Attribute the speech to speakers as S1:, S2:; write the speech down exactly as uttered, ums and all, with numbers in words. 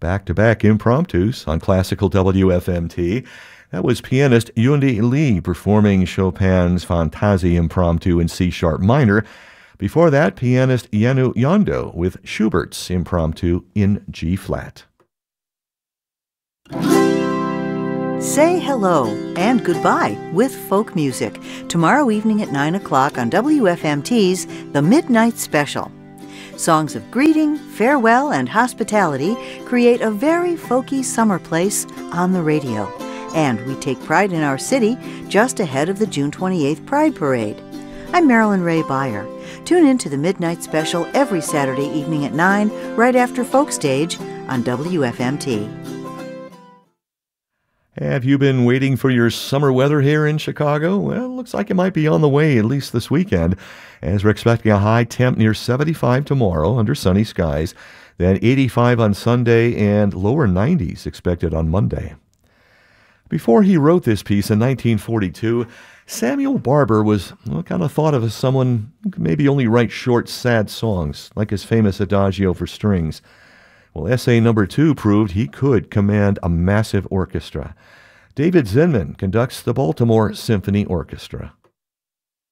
S1: Back-to-back impromptus on Classical W F M T. That was pianist Yundi Lee performing Chopin's Fantaisie Impromptu in C-sharp minor. Before that, pianist Yanu Yondo with Schubert's Impromptu in G-flat.
S2: Say hello and goodbye with folk music tomorrow evening at nine o'clock on W F M T's The Midnight Special. Songs of greeting, farewell, and hospitality create a very folky summer place on the radio. And we take pride in our city just ahead of the June twenty-eighth Pride Parade. I'm Marilyn Ray Beyer. Tune in to The Midnight Special every Saturday evening at nine, right after Folk Stage on W F M T.
S1: Have you been waiting for your summer weather here in Chicago? Well, it looks like it might be on the way, at least this weekend, as we're expecting a high temp near seventy-five tomorrow under sunny skies, then eighty-five on Sunday and lower nineties expected on Monday. Before he wrote this piece in nineteen forty-two, Samuel Barber was well, kind of thought of as someone who could maybe only write short, sad songs, like his famous Adagio for strings. Well, essay number two proved he could command a massive orchestra. David Zinman conducts the Baltimore Symphony Orchestra.